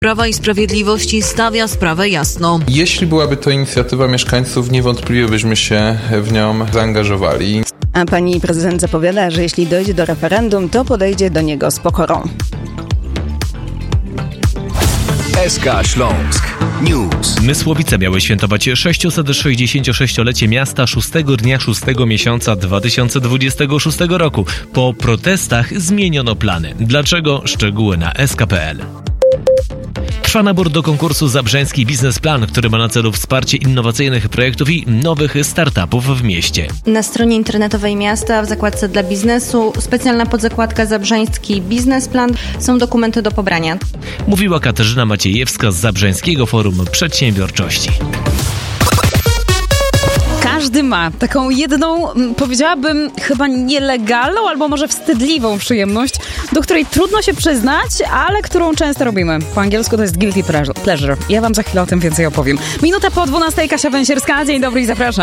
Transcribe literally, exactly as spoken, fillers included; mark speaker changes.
Speaker 1: Prawa i Sprawiedliwości stawia sprawę jasno.
Speaker 2: Jeśli byłaby to inicjatywa mieszkańców, niewątpliwie byśmy się w nią zaangażowali.
Speaker 3: A pani prezydent zapowiada, że jeśli dojdzie do referendum, to podejdzie do niego z pokorą.
Speaker 4: S K Śląsk News.
Speaker 5: Mysłowice miały świętować sześćset sześćdziesięciosześciolecie miasta szóstego dnia szóstego miesiąca dwa tysiące dwudziestego szóstego roku. Po protestach zmieniono plany. Dlaczego? Szczegóły na S K kropka P L. Trwa nabór do konkursu Zabrzeński Biznesplan, który ma na celu wsparcie innowacyjnych projektów i nowych startupów w mieście.
Speaker 6: Na stronie internetowej miasta w zakładce dla biznesu specjalna podzakładka Zabrzeński Biznesplan. Są dokumenty do pobrania.
Speaker 5: Mówiła Katarzyna Maciejewska z Zabrzeńskiego Forum Przedsiębiorczości.
Speaker 7: Każdy ma taką jedną, powiedziałabym, chyba nielegalną albo może wstydliwą przyjemność, do której trudno się przyznać, ale którą często robimy. Po angielsku to jest guilty pleasure. Ja wam za chwilę o tym więcej opowiem. Minuta po dwunastej, Kasia Węsierska. Dzień dobry i zapraszam.